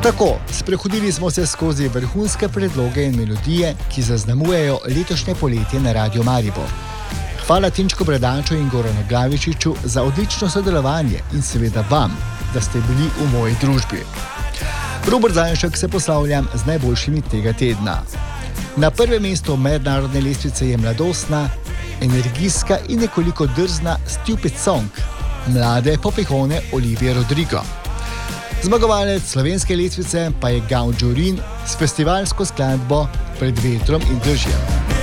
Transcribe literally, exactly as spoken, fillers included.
Tako, sprehodili smo se skozi vrhunske predloge in melodije, ki zaznamujejo letošnje poletje na Radio Maribor. Hvala Tinčku Bradanču in Goranu Glavičiču za odlično sodelovanje in seveda vam, da ste bili v moji družbi. Robert Zajnšek se poslavljam z najboljšimi tega tedna. Na prvem mestu mednarodne lestvice je mladostna, energijska in nekoliko drzna Stupid Song mlade popihone Olivije Rodrigo. Zmagovalec slovenske lestvice pa je Gaun Džurin s festivalsko skladbo Pred vetrom in dežjem.